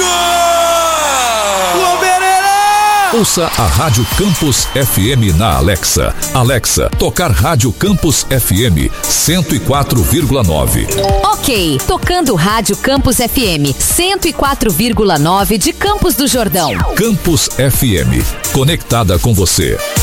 Ouça a Rádio Campus FM na Alexa. Alexa, tocar Rádio Campus FM 104,9. Ok, tocando Rádio Campus FM 104,9 de Campos do Jordão. Campus FM, conectada com você.